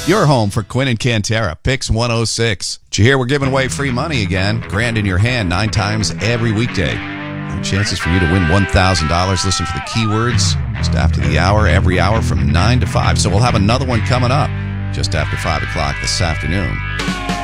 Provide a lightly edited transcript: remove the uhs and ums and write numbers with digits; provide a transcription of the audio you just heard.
Your home for Quinn and Cantera, Picks 106. Did you hear we're giving away free money again? Grand in your hand 9 times every weekday. No chances for you to win $1,000. Listen for the keywords just after the hour, every hour from 9 to 5. So we'll have another one coming up just after 5 o'clock this afternoon.